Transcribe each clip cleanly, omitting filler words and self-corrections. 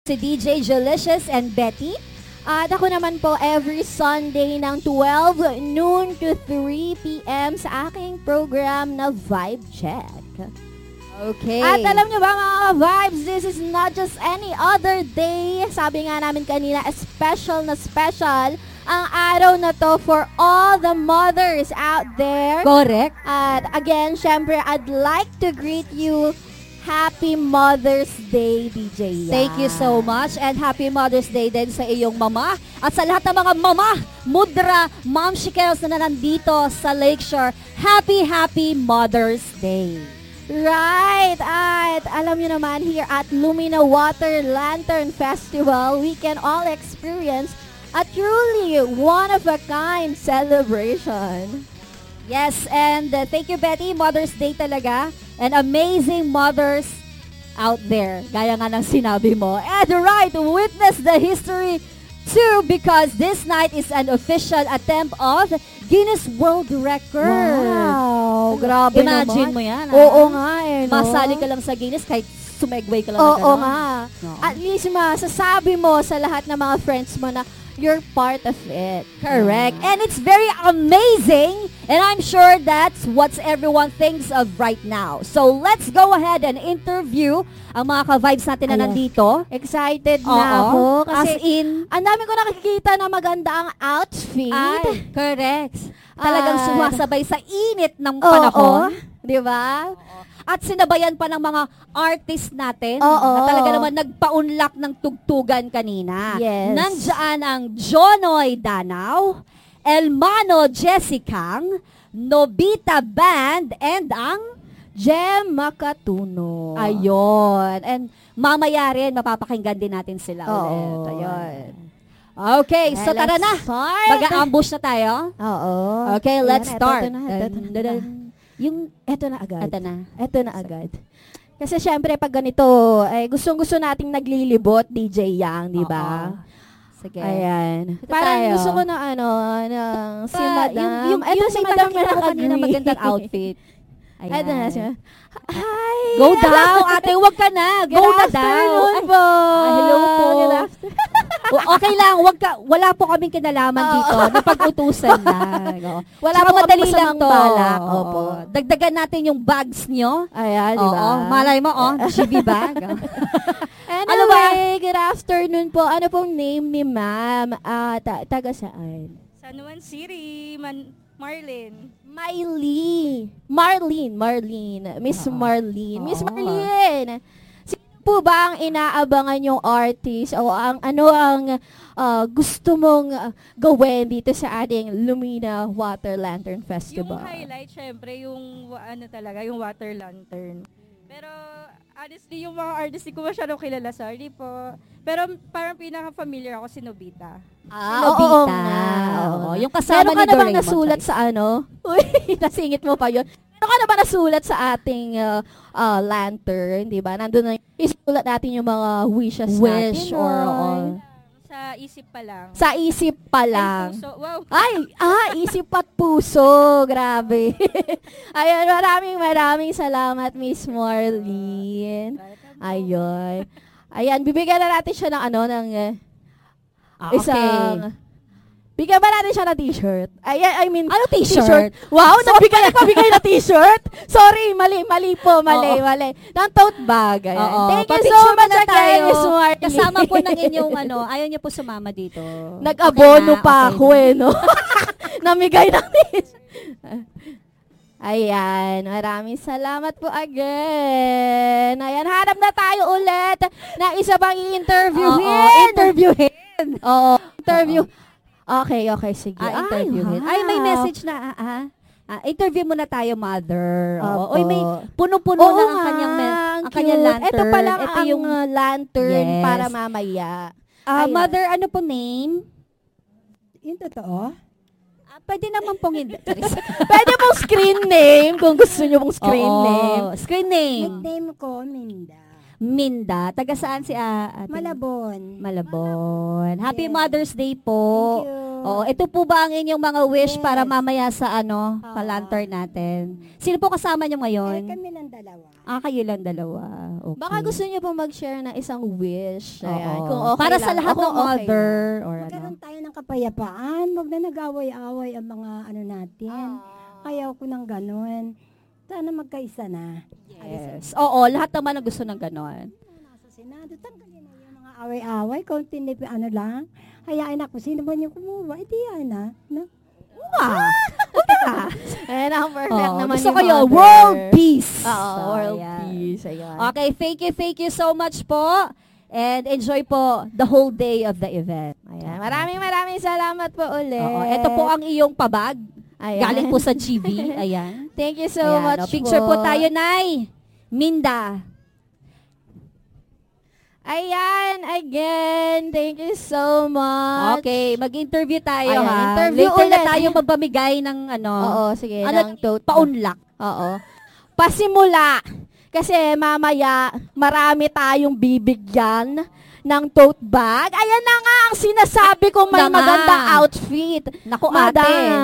si DJ Jalicious and Betty. At ako naman po every Sunday ng 12 noon to 3 p.m. sa aking program na Vibe Check. Okay. At alam nyo ba mga vibes, this is not just any other day. Sabi nga namin kanina, special na special ang araw na to for all the mothers out there. Correct. At again, syempre, I'd like to greet you. Happy Mother's Day, DJ Yang. Thank you so much and Happy Mother's Day din sa iyong mama at sa lahat ng mga mama, mudra, mom shikeros na nandito sa Lakeshore. Happy Mother's Day. Right, at alam nyo naman, here at Lumina Water Lantern Festival, we can all experience a truly one-of-a-kind celebration. Yes, and thank you Betty, Mother's Day talaga. And amazing mothers out there, gaya nga ng sinabi mo. And right, witness the history too because this night is an official attempt of Guinness World Record. Wow, grabe Imagine naman. mo yan. Oo nga eh, no? Masali ka lang sa Guinness kahit sumegway ka lang Oo na nga. No. At least masasabi mo sa lahat ng mga friends mo na you're part of it. Correct. And it's very amazing. And I'm sure that's what everyone thinks of right now. So let's go ahead and interview ang mga ka-vibes natin na Ayan. nandito. Excited Oo. na ako. Kasi As in, ang dami ko nakikita na maganda ang outfit. ay, correct. Talagang Ah. sumasabay sa init ng panahon. Di ba? At sinabayan pa ng mga artist natin Oo. na talaga naman nagpaunlak ng tugtugan kanina. Yes. Nandyan ang Jonoy Danao, Elmano Jessicang, Nobita Band, and ang Jem Makatuno. Ayun. And mamaya rin, mapapakinggan din natin sila Oo. ulit. Ayun. Okay, so Let's tara na. start. Mag-a-ambush na tayo. Oo. Okay, Ayan, let's start. Ito na. Ito na agad. Ito na. Ito na agad. Kasi syempre pag ganito, ay gustong-gusto nating naglilibot, DJ Yang, di ba? Oo. Sige. Ayan. Ito Parang tayo. gusto ko ng ng si Madam. Yung Ito si Madam pinakita ko kanina agree. magandang outfit. Ayan. Ito na siya. Hi! Go daw, ate, wag ka na. Go na daw. afternoon Ay, po. hello po. Good afternoon. Okay lang, wala po kaming kinalaman dito. Napag-utusan lang. Oo. Wala Tsaka po kami madali lang masamang to. balak. Oo. Opo. Dagdagan natin yung bags nyo. Ayan, di ba? Oo. Malay mo, GB bag. Anyway, good afternoon po. Ano pong name ni ma'am? Taga saan? San Juan City, Marlin. Marlene. Miss Marlene. Miss Marlene. Sino po ba ang inaabangan yung artist o ano ang gusto mong gawin dito sa ating Lumina Water Lantern Festival? Yung highlight, syempre, yung talaga, yung water lantern. Pero, honestly, yung mga artist, di ko masyadong kilala, sorry po. Pero parang pinaka-familiar ako si Nobita. Oo nga. Oo. Yung kasama Meron ka ni na bang Doraemon. nasulat sa ano? Uy, nasingit mo pa yun. Meron ka na ba nasulat sa ating lantern, di ba? Nandun na isulat natin yung mga wishes natin. Wish or all. Sa isip pa lang. Sa isip pa Ay, lang. puso. Wow. Isip at puso. Grabe. Ayun, maraming salamat, Miss Marlene. Ayun. Ayan, bibigyan na natin siya ng isang... Bigyan ba natin siya ng t-shirt? Ano t-shirt? Wow, nabigay na t-shirt? Sorry, mali po. Ng tote bag. Ayan. Oo. Thank you so Pa-picture much muna again, Miss Marlene. Kasama po ng inyong ayaw niyo po sumama dito. Nag-abono Okay na, pa okay. ako no? Namigay ng t-shirt. Ayan, maraming salamat po again. Ayan, hanap na tayo ulit na isa bang i-interviewin. Interviewin. Oo, interview. Okay, sige. Interviewin. Ay, may message na. Interview muna tayo, mother. Opo. Oy, may puno-puno Oo na ang nga, kanyang lantern. Ito pala Ito ang yung lantern Yes. para mamaya. Ayan. mother, ano po name? Yung totoo? Pwede naman pong hindi. Pwede pong screen name kung gusto nyo pong screen name. Screen name. Nickname ko, Minda. Minda. Taga saan si ate? Malabon. Malabon. Happy Yes. Mother's Day po. Thank you. Oo, ito po ba ang inyong mga wish Yes. para mamaya sa Oo. pa-lantern natin? Sino po kasama nyo ngayon? Kami lang dalawa. Kayo lang dalawa. Okay. Baka gusto niyo po mag-share ng isang wish. Oo. Ayan, kung okay para lang. sa lahat Ako, ng mother or Magkaroon tayo ng kapayapaan. Huwag na nag-away-away ang mga natin. Ayaw ko ng ganun. Sana magkaisa na. Yes. Oo, lahat naman ang gusto ng ganon. Nasa Senado, tanggalin na yung mga away-away. Konti lang. Hayaan ako. Sino ba niyo kumuha? Yan na. No? Ayan ang perfect naman Gusto ni ko yun. Mother. World peace. Oo, world Ayan. peace. Ayan. Okay, thank you so much po. And enjoy po the whole day of the event. Ayan. Maraming salamat po ulit. Oo, ito po ang iyong pabag. Ayan. Galing po sa GV. Ayan. Thank you so Ayan, much picture po tayo, Nay. Minda. Ayan, again, thank you so much. Okay, mag-interview tayo Ayan, ha. interview Later na ulit. tayo magbamigay ng Oo, sige, Ano, ng tote. paunlak. Oo. Pasimula. Kasi mamaya, marami tayong bibigyan ng tote bag. Ayan na nga ang sinasabi ko, may Na nga. magandang outfit. Naku, ate.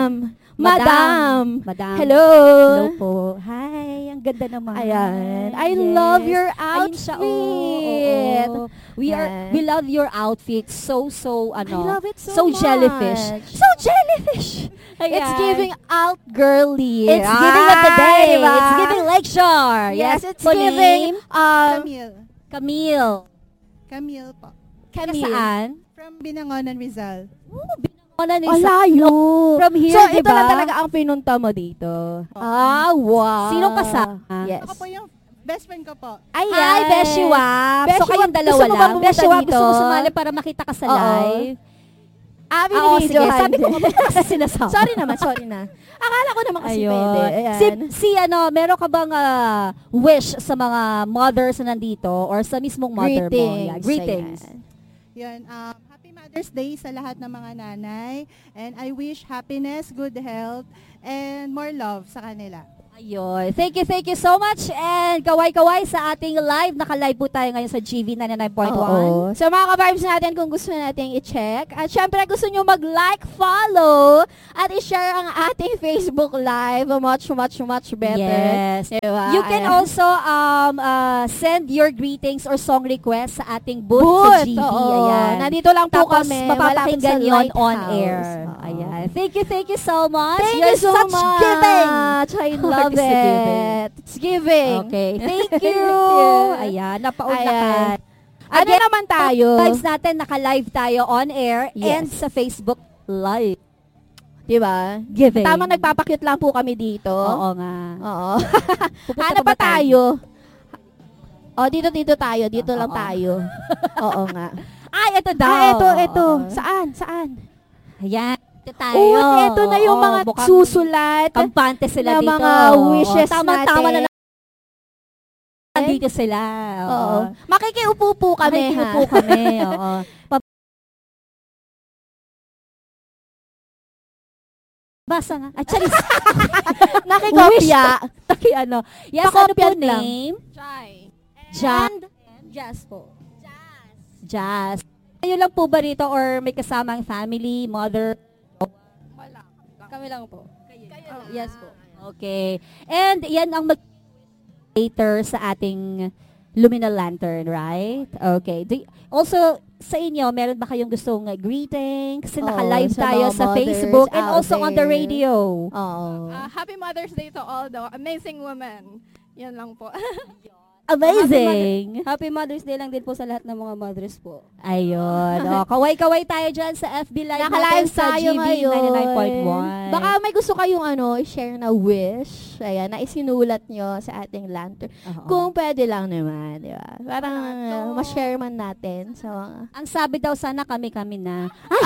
Madam. Hello. Hello po. Hi, ang ganda naman. Ayan. I Yes. love your Ayun siya, outfit. oo. Yan. We love your outfit. So I love it so much. jellyfish. So jellyfish. It's giving out girly. It's giving of the day. Diba? It's giving lecture. Yes, it's Full giving Camille. Camille. Camille po. Camille. Saan? From Binangonan, Rizal. Ano ni Layo. From here, So, ito diba? na talaga ang pinunta mo dito. Wow. Sinong kasama? Yes. Ako po yung best friend ko po. Ayan. Hi, Beshi Wap. Beshi So, kayong Wap, dalawa gusto mo bang lang. pumunta Beshi Wap, dito? gusto mo sumali para makita ka sa Oo. live? Oo, Sige. Sabi ko, kasi sinasama. sorry na. Akala ko naman kasi Ayun. pwede. Ayan. Meron ka bang wish sa mga mothers na nandito or sa mismong mother mo? Yeah, greetings. Ayan. Yan. Happy Mother's Day sa lahat ng mga nanay. And I wish happiness, good health, and more love sa kanila. Ayun. Thank you so much. And kaway-kaway sa ating live. Naka-live po tayo ngayon sa GV 99.1. Oo. So mga ka-vibes natin kung gusto natin i-check. At syempre gusto nyo mag-like, follow, at i-share ang ating Facebook Live. Much better. Yes. Diba? You can Ayan. also send your greetings or song requests sa ating booth sa GV. Oo. Ayan. Nandito lang po Tapos kami. mapapakinggan malapit sa yon on Lighthouse. air. Oo. Ayan. Thank you so much. Thank You're you so such much. giving. I love Artist na giving. it. It's giving. Okay. Thank you. Ayan. Napaunlakan. Ayan. Ano naman tayo? Lives natin, naka-live tayo on air and Yes. sa Facebook Live. Diba? Giving. Tamang nagpapakyut lang po kami dito. Oo nga. Oo. Pupunta Ano pa ba pa tayo? Dito tayo. Dito lang Oo. tayo. Oo nga. Ay, ito daw. Ito. Oo. Saan? Ayan. Ito tayo. Ito na yung Oo, mga mukhang susulat kampante na sila dito. mga wishes Tama natin. na dito sila. Oo. Makikiupo po kami, Makikiupo ha? kami. Oo. Basa nga. At charis. Nakikopya. Yes, ano Pakopya po lang. name? Jan. Jazz po. Jazz. Kayo lang po ba rito or may kasamang family, mother? Kami lang po. Yes po. Okay. And yan ang later sa ating luminal lantern, right? Okay. Also, sa inyo, meron ba kayong gustong greeting? Kasi Oo, naka-live sa tayo mga sa mothers Facebook and out also on the there. radio. Oo. Happy Mother's Day to all the amazing women. Yan lang po. Amazing! Happy Mother's Day lang din po sa lahat ng mga mothers po. Ayun. Kaway-kaway tayo dyan sa FB Live Naka-live natin sa tayo GV ngayon. 99.1. Baka may gusto kayong i-share na wish. Ayan, na isinulat nyo sa ating lantern. Oo. Kung pwede lang naman, di ba? Parang ma-share man natin. So, Ang sabi daw sana kami-kami na.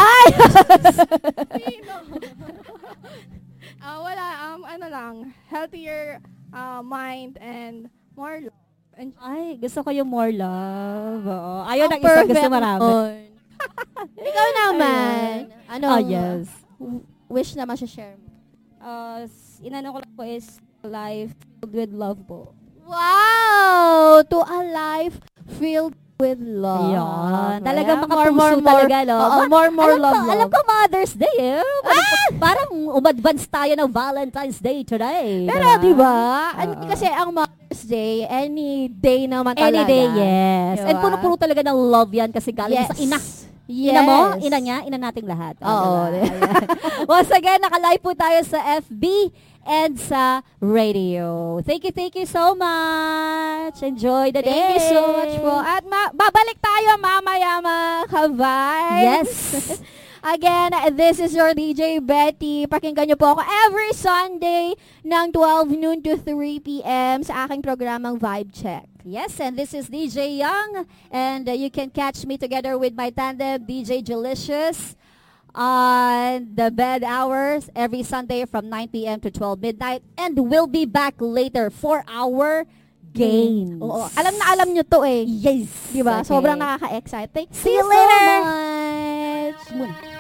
Wala, ano lang, healthier mind and more love. Ay, gusto ko yung more love. Oo. Ayaw ang ng isa, gusto perfect marami. nun. Ikaw naman. Ano? Yes. Wish na ma-share mo. Inano ko lang po is life filled with love po. Wow! To a life filled with love. Yan. Talagang Ayan, makapuso talaga, no? more alam love, ko, alam ko Mother's Day, eh. Parang umadvance tayo ng Valentine's Day today. Pero di ba? Kasi ang Mother's Day, any day naman talaga. Any day, yes. Diba? And puno-puno talaga ng love yan kasi galing sa ina. Yes. Ina mo, ina niya, ina nating lahat. Oo. Diba? Once again, nakalive po tayo sa FB and sa radio. Thank you so much. Enjoy the day. Thank you so much po. At babalik tayo mamaya mga ka-vibes. Yes. Again, this is your DJ Betty. Pakinggan niyo po ako every Sunday ng 12 noon to 3 p.m. sa aking programang Vibe Check. Yes, and this is DJ Young. And you can catch me together with my tandem, DJ Delicious, on the bed hours every Sunday from 9 p.m. to 12 midnight. And we'll be back later for our games. Oo. Alam nyo to eh. Yes. Diba? Okay. Sobrang nakaka-excite. See you so later. much.